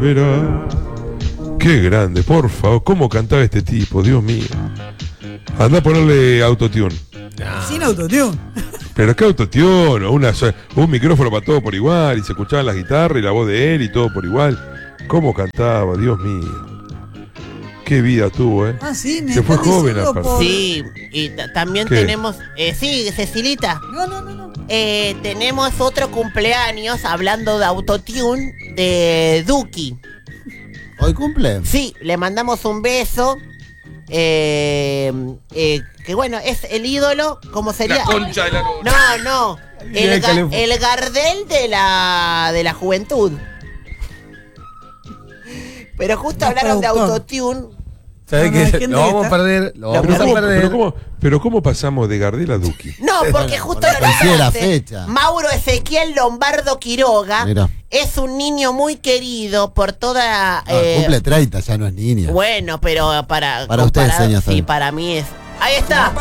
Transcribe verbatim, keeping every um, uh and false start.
Pero qué grande, por favor, cómo cantaba este tipo, Dios mío. Anda a ponerle autotune. No. Sin autotune. Pero qué autotune, una, un micrófono para todo por igual, y se escuchaban las guitarras y la voz de él y todo por igual. Cómo cantaba, Dios mío. Qué vida tuvo, ¿eh? Ah, sí, me se fue joven aparte. por... Sí, y también ¿Qué? tenemos... Eh, sí, Cecilita. No, no, no, no. Eh, tenemos otro cumpleaños, hablando de autotune, de Duki. ¿Hoy cumple? Sí, le mandamos un beso. Eh, eh, que bueno, es el ídolo, ¿cómo sería? La concha de la noche. No, no. El, ga- el Gardel de la, de la juventud. Pero justo No, hablaron de productor. autotune. ¿Sabes No, no, hay qué? gente Lo vamos que a está- perder. Lo Lo vamos Pero a cómo, perder. pero, cómo, pero cómo pasamos de Gardel a Duki. No, porque justo Porque lo coincide la nombraste. fecha. Mauro Ezequiel Lombardo Quiroga Mirá. es un niño muy querido por toda... Ah, eh, cumple treinta, ya no es niña. bueno, pero para... Para usted, comparado- señor, Sí, también. para mí es... Ahí está.